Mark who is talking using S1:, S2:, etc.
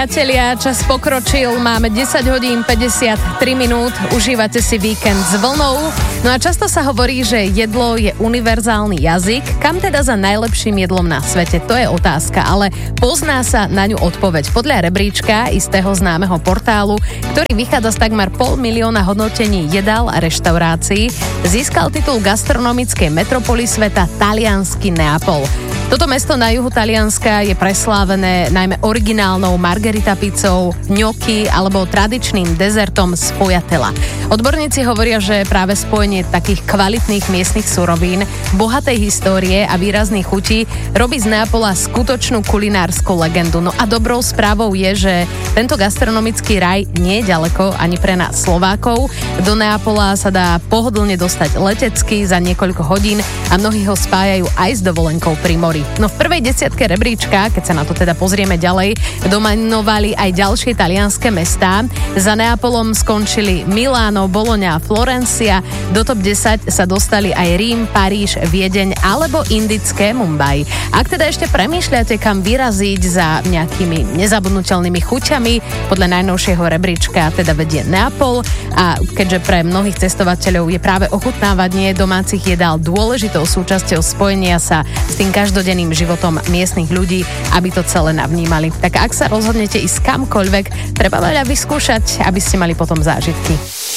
S1: priatelia, čas pokročil, máme 10 hodín 53 minút, užívate si víkend s vlnou. No a často sa hovorí, že jedlo je univerzálny jazyk. Kam teda za najlepším jedlom na svete? To je otázka, ale pozná sa na ňu odpoveď. Podľa rebríčka istého známeho portálu, ktorý vychádza z takmer 500 000 hodnotení jedál a reštaurácií, získal titul gastronomickej metropoly sveta taliansky Neapol. Toto mesto na juhu Talianska je preslávené najmä originálnou margarita pizzou, gnocchi alebo tradičným dezertom z Foiatella. Odborníci hovoria, že práve spojenie takých kvalitných miestnych surovín, bohatej histórie a výrazných chutí robí z Neapola skutočnú kulinársku legendu. No a dobrou správou je, že tento gastronomický raj nie je ďaleko ani pre nás Slovákov. Do Neapola sa dá pohodlne dostať letecky za niekoľko hodín a mnohí ho spájajú aj s dovolenkou pri mori. No v prvej desiatke rebríčka, keď sa na to teda pozrieme ďalej, dominovali aj ďalšie talianske mestá. Za Neapolom skončili Miláno, Bologna, Florencia. Do top 10 sa dostali aj Rím, Paríž, Viedeň alebo indické Mumbai. Ak teda ešte premýšľate, kam vyraziť za nejakými nezabudnutelnými chuťami, podľa najnovšieho rebríčka teda vedie Neapol a keďže pre mnohých cestovateľov je práve ochutnávanie domácich jedál dôležitou súčasťou spojenia sa s tým každodenným životom miestnych ľudí, aby to celé navnímali. Tak ak sa rozhodnete ísť kamkoľvek, treba veľa vyskúšať, aby ste mali potom zážitky.